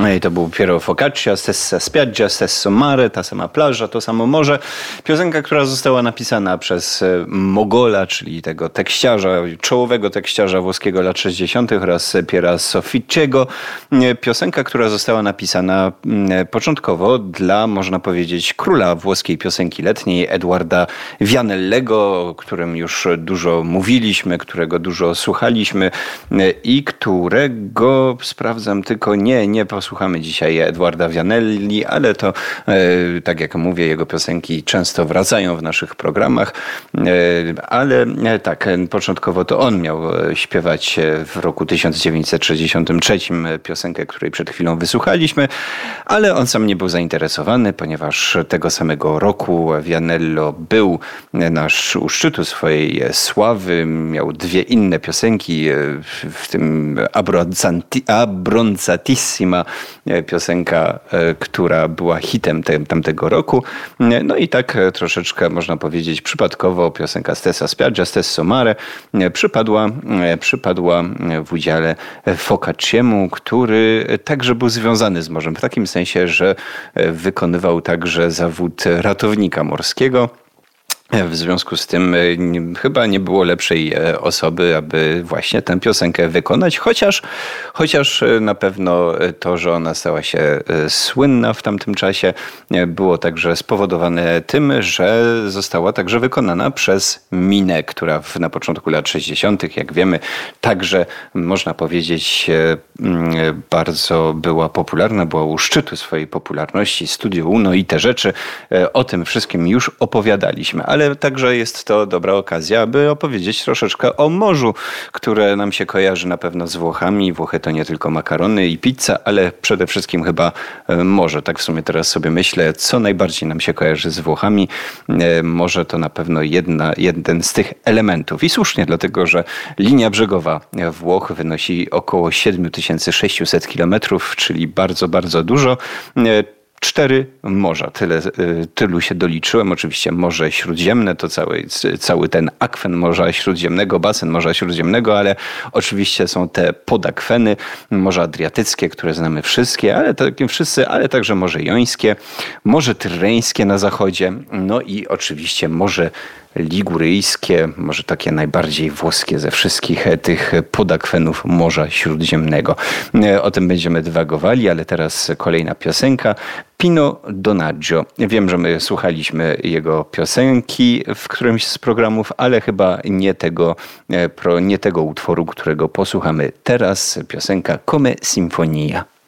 I to był Piero Focaccia, Stessa spiaggia, stesso mare, ta sama plaża, to samo morze. Piosenka, która została napisana przez Mogola, czyli tego tekściarza, czołowego tekściarza włoskiego lat 60. oraz Piera Sofficiego. Piosenka, która została napisana początkowo dla, można powiedzieć, króla włoskiej piosenki letniej, Edwarda Vianellego, o którym już dużo mówiliśmy, którego dużo słuchaliśmy i którego, sprawdzam tylko, nie posłuchamy dzisiaj Edwarda Vianelli, ale to, tak jak mówię, jego piosenki często wracają w naszych programach, ale tak, początkowo to on miał śpiewać w roku 1963 piosenkę, której przed chwilą wysłuchaliśmy, ale on sam nie był zainteresowany, ponieważ tego samego roku Vianello był u szczytu swojej sławy, miał dwie inne piosenki, w tym Abbronzatissima, piosenka, która była hitem tamtego roku. No i tak troszeczkę, można powiedzieć, przypadkowo piosenka Stessa spiaggia, stesso mare przypadła w udziale Focacciemu, który także był związany z morzem, w takim sensie, że wykonywał także zawód ratownika morskiego. W związku z tym chyba nie było lepszej osoby, aby właśnie tę piosenkę wykonać, chociaż na pewno to, że ona stała się słynna w tamtym czasie, było także spowodowane tym, że została także wykonana przez Minę, która na początku lat 60., jak wiemy, także można powiedzieć bardzo była popularna, była u szczytu swojej popularności, Studio Uno i te rzeczy. O tym wszystkim już opowiadaliśmy, ale także jest to dobra okazja, aby opowiedzieć troszeczkę o morzu, które nam się kojarzy na pewno z Włochami. Włochy to nie tylko makarony i pizza, ale przede wszystkim chyba morze. Tak w sumie teraz sobie myślę, co najbardziej nam się kojarzy z Włochami. Morze to na pewno jeden z tych elementów. I słusznie, dlatego że linia brzegowa Włoch wynosi około 7600 kilometrów, czyli bardzo, bardzo dużo. 4 morza, tylu się doliczyłem. Oczywiście Morze Śródziemne to cały ten akwen Morza Śródziemnego, basen Morza Śródziemnego, ale oczywiście są te podakweny, Morze Adriatyckie, które znamy wszyscy, ale także Morze Jońskie, Morze Tyreńskie na zachodzie, no i oczywiście Morze Liguryjskie, może takie najbardziej włoskie ze wszystkich tych podakwenów Morza Śródziemnego. O tym będziemy dywagowali, ale teraz kolejna piosenka. Pino Donaggio. Wiem, że my słuchaliśmy jego piosenki w którymś z programów, ale chyba nie tego utworu, którego posłuchamy teraz. Piosenka Come Sinfonia.